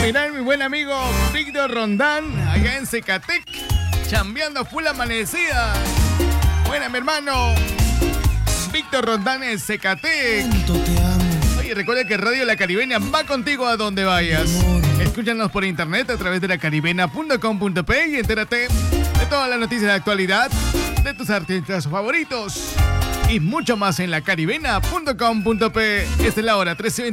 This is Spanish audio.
mirar mi buen amigo Víctor Rondán, allá en Zacatec, chambeando full amanecida. Buena, mi hermano. Víctor Rondán en Zacatec. Oye, recuerda que Radio La Caribeña va contigo a donde vayas. Escúchanos por internet a través de lacaribena.com.p y entérate de todas las noticias de actualidad, de tus artistas favoritos y mucho más en lacaribena.com.p. Esta es la hora 13:20.